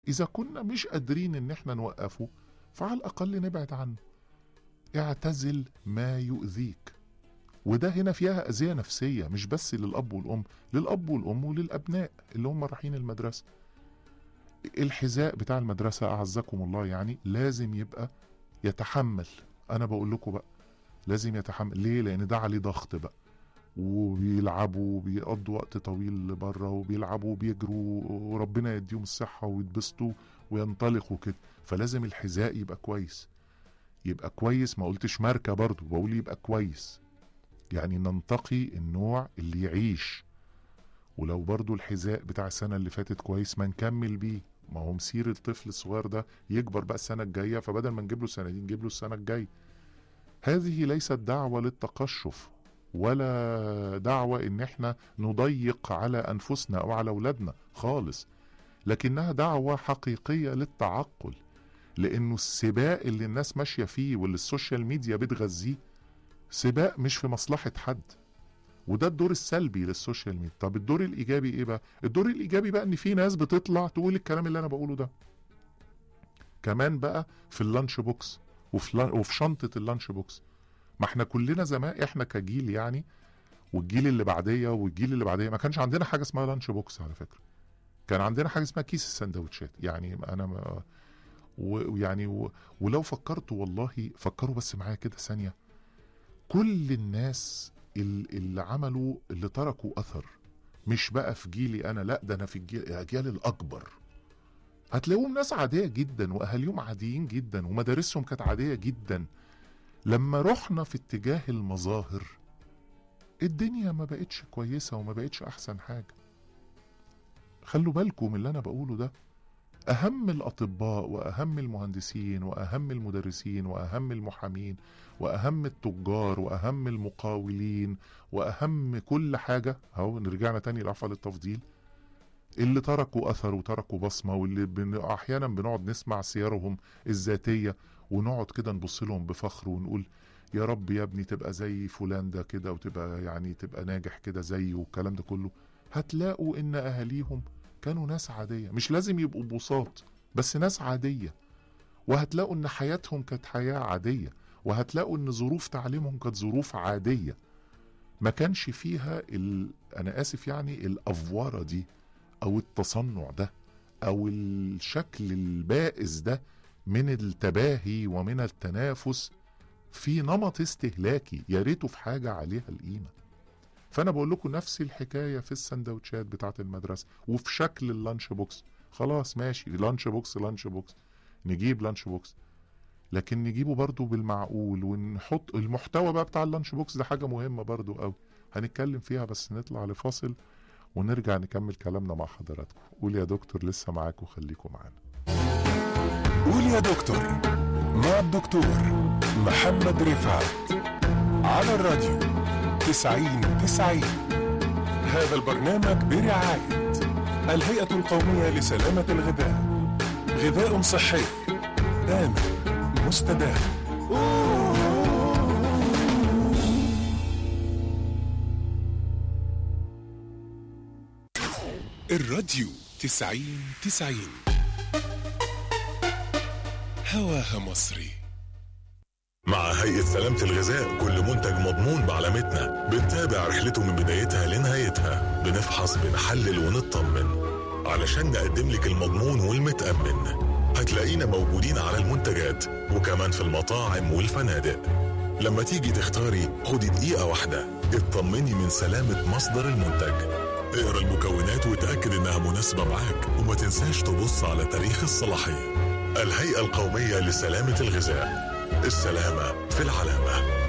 إذا كنا مش قادرين إن احنا نوقفه فعلى الأقل نبعد عنه. اعتزل ما يؤذيك. وده هنا فيها أذية نفسية مش بس للأب والأم، للأب والأم وللأبناء اللي هم رايحين المدرسة. الحذاء بتاع المدرسة أعزكم الله يعني لازم يبقى يتحمل. أنا بقول لكم بقى لازم يتحمل. ليه؟ لأن ده عليه ضغط بقى، وبيلعبوا وبيقضوا وقت طويل بره وبيلعبوا وبيجروا وربنا يديهم الصحة ويتبسطوا وينطلقوا كده. فلازم الحذاء يبقى كويس، يبقى كويس. ما قلتش ماركة برضو، بقول يبقى كويس، يعني ننتقي النوع اللي يعيش. ولو برضو الحذاء بتاع السنة اللي فاتت كويس ما نكمل بيه. ما هو مسير الطفل الصغير ده يكبر بقى السنة الجاية، فبدل ما نجيب له السنة دي نجيب له السنة الجاية. هذه ليست دعوة للتقشف ولا دعوة ان احنا نضيق على انفسنا او على اولادنا خالص، لكنها دعوة حقيقية للتعقل. لانه السباق اللي الناس ماشية فيه واللي السوشيال ميديا بتغذيه سباق مش في مصلحة حد، وده الدور السلبي للسوشيال ميديا. طب الدور الايجابي ايه بقى؟ الدور الايجابي بقى ان في ناس بتطلع تقول الكلام اللي انا بقوله ده كمان بقى في اللانش بوكس وفي شنطة اللانش بوكس. ما احنا كلنا زمان، احنا كجيل يعني، والجيل اللي بعديه والجيل اللي بعديه، ما كانش عندنا حاجة اسمها لانش بوكس على فكرة. كان عندنا حاجة اسمها كيس السندوتشات. يعني انا ولو فكرتوا والله فكروا بس معايا كده ثانية، كل الناس اللي عملوا اللي تركوا أثر، مش بقى في جيلي أنا، لا ده أنا في الأجيال الأكبر، هتلاقوهم ناس عادية جدا وأهاليهم عاديين جدا ومدارسهم كانت عادية جدا. لما رحنا في اتجاه المظاهر الدنيا ما بقتش كويسة وما بقتش أحسن حاجة. خلوا بالكم من اللي أنا بقوله ده. أهم الأطباء وأهم المهندسين وأهم المدرسين وأهم المحامين وأهم التجار وأهم المقاولين وأهم كل حاجة، اهو نرجعنا تاني لعفة التفضيل، اللي تركوا أثر وتركوا بصمة، واللي أحيانا بنقعد نسمع سيرهم الذاتية ونقعد كده نبص لهم بفخر ونقول يا رب يا ابني تبقى زي فلان ده كده، وتبقى يعني تبقى ناجح كده زيه والكلام ده كله. هتلاقوا إن أهاليهم كانوا ناس عادية، مش لازم يبقوا بساط بس ناس عادية. وهتلاقوا ان حياتهم كانت حياة عادية، وهتلاقوا ان ظروف تعليمهم كانت ظروف عادية، ما كانش فيها انا اسف يعني الافوارة دي او التصنع ده او الشكل البائس ده من التباهي ومن التنافس في نمط استهلاكي يا ريته في حاجة عليها القيمة. فانا بقول لكم نفس الحكايه في السندوتشات بتاعه المدرسه وفي شكل اللانش بوكس. خلاص ماشي، لانش بوكس نجيب لانش بوكس، لكن نجيبه برضو بالمعقول، ونحط المحتوى بقى بتاع اللانش بوكس ده حاجه مهمه برضو قوي هنتكلم فيها، بس نطلع لفاصل ونرجع نكمل كلامنا مع حضراتكم. قول يا دكتور لسه معاكم، خليكم معانا. قول يا دكتور مع الدكتور محمد رفعت على الراديو 90-90. هذا البرنامج برعاية الهيئة القومية لسلامة الغذاء. غذاء صحي آمن مستدام. الراديو 90-90 هواها مصري. مع هيئة سلامة الغذاء كل منتج مضمون بعلامتنا، بنتابع رحلته من بدايتها لنهايتها، بنفحص بنحلل ونطمن علشان نقدم لك المضمون والمتأمن. هتلاقينا موجودين على المنتجات وكمان في المطاعم والفنادق. لما تيجي تختاري خدي دقيقة واحدة اطمني من سلامة مصدر المنتج. اقرأ المكونات وتأكد انها مناسبة معاك، وما تنساش تبص على تاريخ الصلاحية. الهيئة القومية لسلامة الغذاء، السلامة في العلامة.